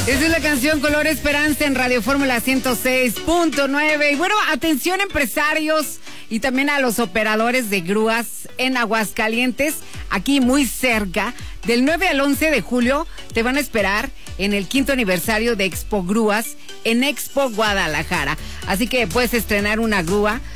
Esa es la canción Color Esperanza en Radio Fórmula 106.9. Y bueno, atención empresarios y también a los operadores de grúas en Aguascalientes, aquí muy cerca. Del 9 al 11 de julio te van a esperar en el 5º aniversario de Expo Grúas en Expo Guadalajara. Así que puedes estrenar una grúa